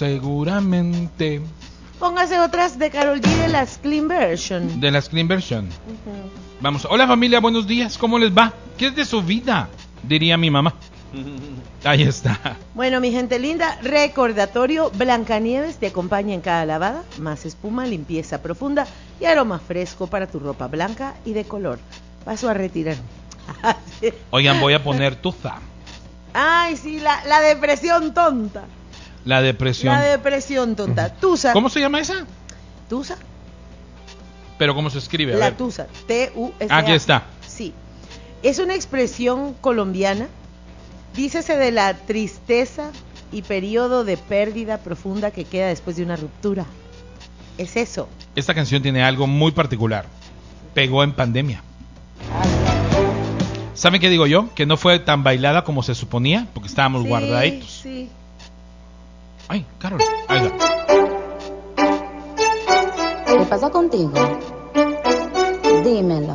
seguramente. Póngase otras de Karol G de las Clean Version. De las Clean Version. Vamos. Hola familia, buenos días. ¿Cómo les va? ¿Qué es de su vida? Diría mi mamá. Ahí está. Bueno, mi gente linda, recordatorio, Blancanieves te acompaña en cada lavada, más espuma, limpieza profunda y aroma fresco para tu ropa blanca y de color. Paso a retirar. Oigan, voy a poner Tusa. Ay, sí, la depresión tonta. La depresión. La depresión tonta. Tusa. ¿Cómo se llama esa? Tusa. Pero ¿cómo se escribe? A La ver. tusa. T-U-S-A. Aquí está. Sí. Es una expresión colombiana. Dícese de la tristeza y periodo de pérdida profunda que queda después de una ruptura. Es eso. Esta canción tiene algo muy particular. Pegó en pandemia. ¿Saben qué digo yo? Que no fue tan bailada como se suponía, porque estábamos guardaditos. Sí. Ay, Carol, ahí va. ¿Qué pasa contigo? Dímelo.